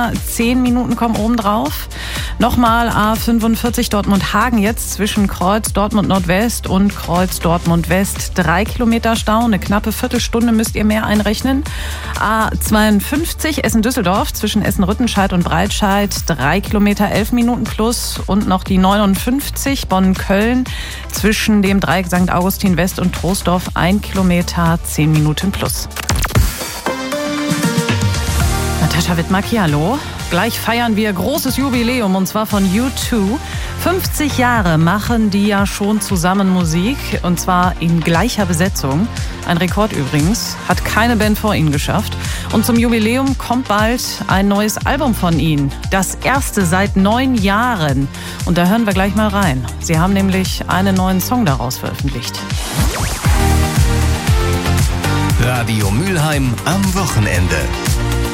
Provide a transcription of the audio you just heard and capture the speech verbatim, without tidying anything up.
Kilometer, zehn Minuten kommen obendrauf. Nochmal A fünfundvierzig Dortmund-Hagen jetzt zwischen Kreuz Dortmund-Nordwest und Kreuz Dortmund-West. Drei Kilometer Stau, eine knappe Viertelstunde müsst ihr mehr einrechnen. A zweiundfünfzig Essen-Düsseldorf zwischen Essen-Rüttenscheid und Breitscheid. Drei Kilometer, elf Minuten plus. Und noch die neunundfünfzig Bonn-Köln zwischen dem Dreieck Sankt Augustin West und Troisdorf. Ein Kilometer, zehn Minuten plus. Natascha Wittmacki, hallo. Gleich feiern wir großes Jubiläum und zwar von U zwei. fünfzig Jahre machen die ja schon zusammen Musik und zwar in gleicher Besetzung. Ein Rekord übrigens, hat keine Band vor ihnen geschafft. Und zum Jubiläum kommt bald ein neues Album von ihnen. Das erste seit neun Jahren. Und da hören wir gleich mal rein. Sie haben nämlich einen neuen Song daraus veröffentlicht. Radio Mülheim am Wochenende.